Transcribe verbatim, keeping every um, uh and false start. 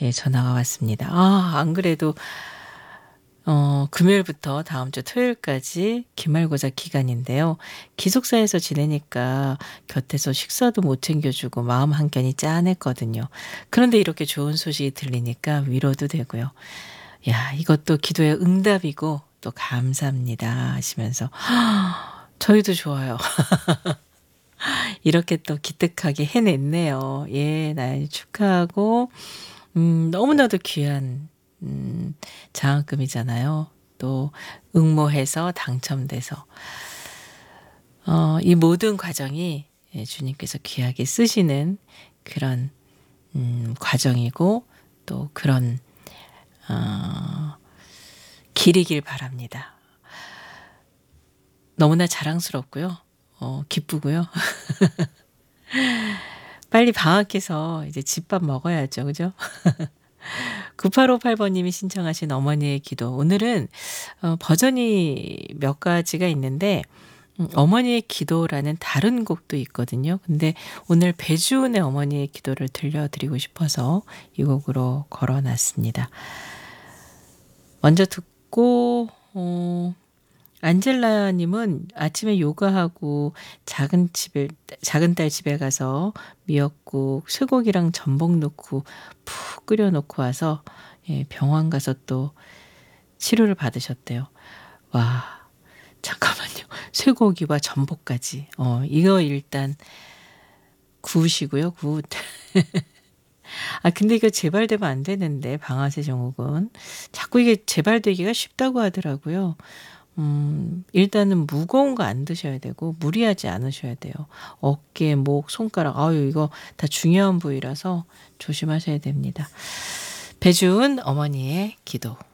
예, 전화가 왔습니다. 아, 안 그래도 어, 금요일부터 다음 주 토요일까지 기말고사 기간인데요. 기숙사에서 지내니까 곁에서 식사도 못 챙겨주고 마음 한켠이 짠했거든요. 그런데 이렇게 좋은 소식이 들리니까 위로도 되고요. 야, 이것도 기도의 응답이고 또 감사합니다 하시면서 저희도 좋아요. 이렇게 또 기특하게 해냈네요. 예, 나연이 축하하고 음, 너무나도 귀한 음, 장학금이잖아요. 또 응모해서 당첨돼서 어, 이 모든 과정이 예, 주님께서 귀하게 쓰시는 그런 음, 과정이고 또 그런 어, 길이길 바랍니다. 너무나 자랑스럽고요. 어, 기쁘고요. 빨리 방학해서 이제 집밥 먹어야죠. 그죠? 구팔오팔 번님이 신청하신 어머니의 기도. 오늘은 어, 버전이 몇 가지가 있는데 음, 어머니의 기도라는 다른 곡도 있거든요. 근데 오늘 배주은의 어머니의 기도를 들려드리고 싶어서 이 곡으로 걸어놨습니다. 먼저 듣고 어, 안젤라님은 아침에 요가하고 작은 집에 작은 딸 집에 가서 미역국, 쇠고기랑 전복 넣고 푹 끓여 놓고 와서 예, 병원 가서 또 치료를 받으셨대요. 와, 잠깐만요. 쇠고기와 전복까지. 어, 이거 일단 구우시고요. 굿. 아, 근데 이거 재발되면 안 되는데 방아쇠 증후군. 자꾸 이게 재발되기가 쉽다고 하더라고요. 음, 일단은 무거운 거 안 드셔야 되고 무리하지 않으셔야 돼요. 어깨, 목, 손가락, 아유 이거 다 중요한 부위라서 조심하셔야 됩니다. 배주은 어머니의 기도.